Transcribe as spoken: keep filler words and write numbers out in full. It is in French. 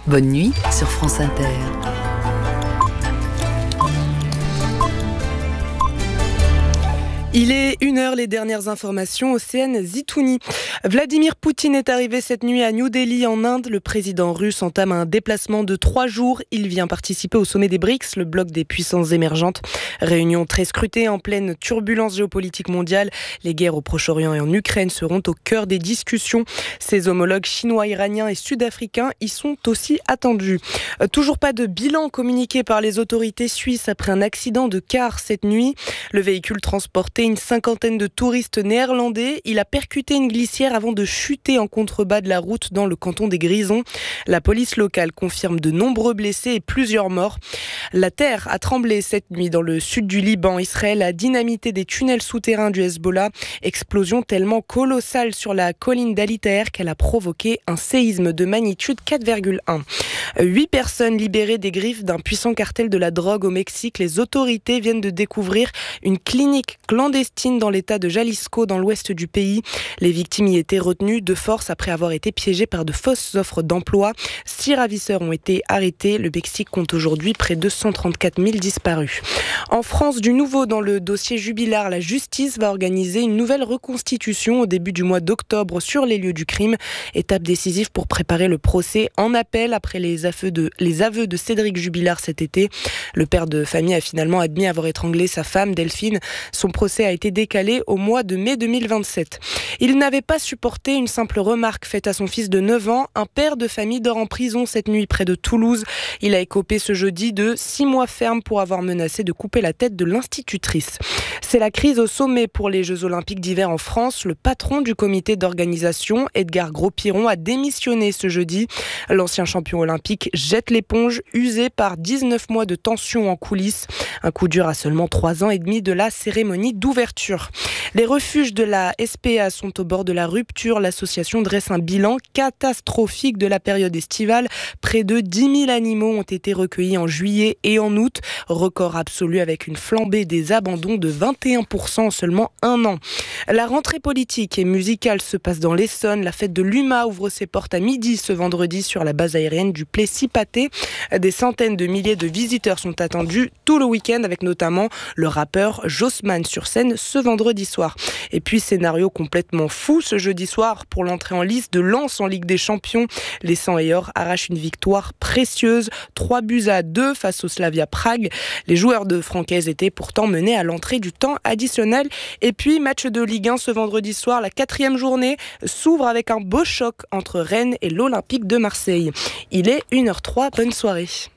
Bonne nuit sur France Inter. Il est une heure, les dernières informations, Océane Zitouni. Vladimir Poutine est arrivé cette nuit à New Delhi en Inde. Le président russe entame un déplacement de trois jours. Il vient participer au sommet des BRICS, le bloc des puissances émergentes. Réunion très scrutée en pleine turbulence géopolitique mondiale. Les guerres au Proche-Orient et en Ukraine seront au cœur des discussions. Ses homologues chinois, iraniens et sud-africains y sont aussi attendus. Euh, toujours pas de bilan communiqué par les autorités suisses après un accident de car cette nuit. Le véhicule transportait une cinquantaine de touristes néerlandais. Il a percuté une glissière avant de chuter en contrebas de la route dans le canton des Grisons. La police locale confirme de nombreux blessés et plusieurs morts. La terre a tremblé cette nuit dans le sud du Liban. Israël a dynamité des tunnels souterrains du Hezbollah. Explosion tellement colossale sur la colline d'Ali Taher qu'elle a provoqué un séisme de magnitude quatre virgule un. Huit personnes libérées des griffes d'un puissant cartel de la drogue au Mexique. Les autorités viennent de découvrir une clinique clandestine dans l'état de Jalisco, dans l'ouest du pays. Les victimes y étaient retenues de force après avoir été piégées par de fausses offres d'emploi. Six ravisseurs ont été arrêtés. Le Mexique compte aujourd'hui près de cent trente-quatre mille disparus. En France, du nouveau dans le dossier Jubilard, la justice va organiser une nouvelle reconstitution au début du mois d'octobre sur les lieux du crime. Étape décisive pour préparer le procès en appel après les aveux de, les aveux de Cédric Jubilard cet été. Le père de famille a finalement admis avoir étranglé sa femme Delphine. Son procès a été décalé au mois de mai deux mille vingt-sept. Il n'avait pas supporté une simple remarque faite à son fils de neuf ans. Un père de famille dort en prison cette nuit près de Toulouse. Il a écopé ce jeudi de six mois ferme pour avoir menacé de couper la tête de l'institutrice. C'est la crise au sommet pour les Jeux Olympiques d'hiver en France. Le patron du comité d'organisation, Edgar Gros-Piron, a démissionné ce jeudi. L'ancien champion olympique jette l'éponge, usé par dix-neuf mois de tension en coulisses. Un coup dur à seulement trois ans et demi de la cérémonie d'ouverture. Les refuges de la S P A sont au bord de la rupture. L'association dresse un bilan catastrophique de la période estivale. Près de dix mille animaux ont été recueillis en juillet et en août. Record absolu avec une flambée des abandons de vingt et un pour cent en seulement un an. La rentrée politique et musicale se passe dans l'Essonne. La fête de l'U M A ouvre ses portes à midi ce vendredi sur la base aérienne du Plessis-Pathé. Des centaines de milliers de visiteurs sont attendus tout le week-end avec notamment le rappeur Jossman sur scène ce vendredi soir. Et puis scénario complètement fou ce jeudi soir pour l'entrée en lice de Lens en Ligue des Champions. Les cent et or arrachent une victoire précieuse, trois buts à deux face au Slavia Prague. Les joueurs de Francaise étaient pourtant menés à l'entrée du temps additionnel. Et puis match de Ligue un ce vendredi soir, la quatrième journée s'ouvre avec un beau choc entre Rennes et l'Olympique de Marseille. Il est une heure zéro trois, bonne soirée.